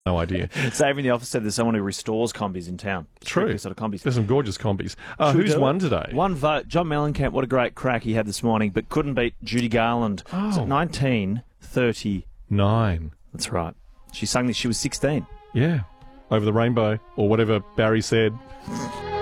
No idea. Saving the Office said there's someone who restores combis in town. True. Sort of combis. There's some gorgeous combis. Should we Who's do it? won today? One vote. John Mellencamp, what a great crack he had this morning, but couldn't beat Judy Garland. Was it 19:30? 9. That's right. She sang this, she was 16. Yeah. Over the rainbow, or whatever Barry said.